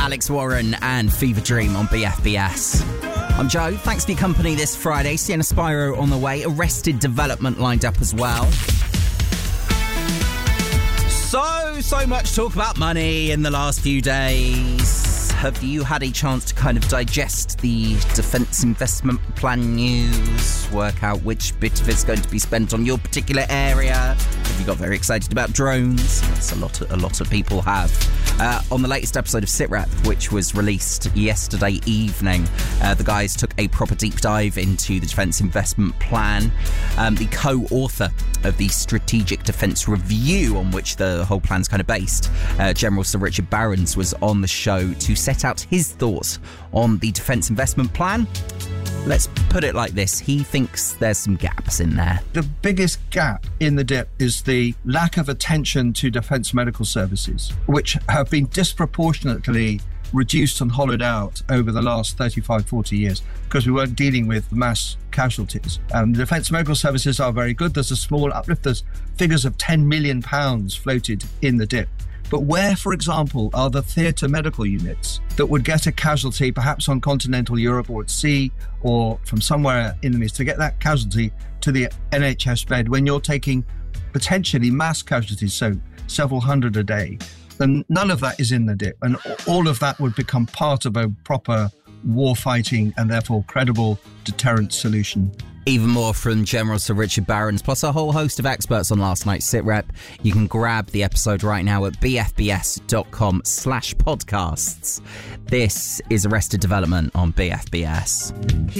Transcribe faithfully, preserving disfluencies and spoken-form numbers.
Alex Warren and Fever Dream on B F B S. I'm Joe. Thanks for your company this Friday. Sienna Spyro on the way. Arrested Development lined up as well. So, so much talk about money in the last few days. Have you had a chance to kind of digest the Defence Investment Plan news? Work out which bit of it's going to be spent on your particular area? Have you got very excited about drones? Yes, a lot of, a lot of people have. Uh, on the latest episode of SitRep, which was released yesterday evening, uh, the guys took a proper deep dive into the Defence Investment Plan. Um, the co-author of the Strategic Defence Review, on which the whole plan's kind of based, uh, General Sir Richard Barrons, was on the show to set out his thoughts on the Defence Investment Plan. Let's put it like this. He thinks there's some gaps in there. The biggest gap in the D I P is the lack of attention to defence medical services, which have been disproportionately reduced and hollowed out over the last thirty-five, forty years because we weren't dealing with mass casualties. Um, the defence medical services are very good. There's a small uplift. There's figures of ten million pounds floated in the D I P. But where, for example, are the theatre medical units that would get a casualty perhaps on continental Europe or at sea or from somewhere in the East to get that casualty to the N H S bed when you're taking potentially mass casualties, so several hundred a day? Then none of that is in the D I P. And all of that would become part of a proper war fighting and therefore credible deterrent solution. Even more from General Sir Richard Barrons, plus a whole host of experts on last night's SitRep. You can grab the episode right now at bfbs.com slash podcasts. This is Arrested Development on B F B S.